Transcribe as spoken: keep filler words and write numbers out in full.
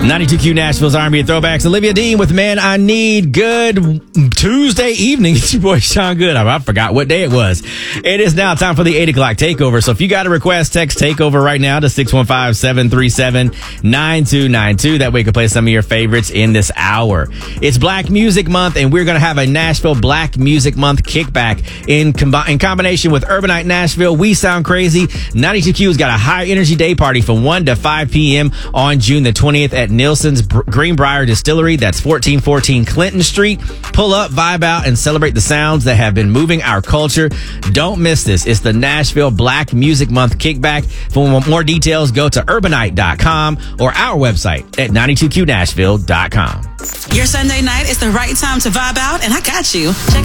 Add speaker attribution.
Speaker 1: ninety-two Q Nashville's R and B Throwbacks. Olivia Dean with Man I Need. Good Tuesday evening. It's your boy Sean Good. I forgot what day it was. It is now time for the eight o'clock takeover. So if you got a request, text takeover right now to six one five, seven three seven, nine two nine two. That way you can play some of your favorites in this hour. It's Black Music Month, and we're going to have a Nashville Black Music Month kickback in, com- in combination with Urbanite Nashville. We Sound Crazy. ninety-two Q's got a high energy day party from one to five p.m. on June the twentieth at Nilson's Greenbrier Distillery. That's fourteen fourteen Clinton Street. Pull up, vibe out, and celebrate the sounds that have been moving our culture. Don't miss this. It's the Nashville Black Music Month kickback. For more details, go to urbanite dot com or our website at ninety-two q nashville dot com.
Speaker 2: Your Sunday night is the right time to vibe out, and I got you. Check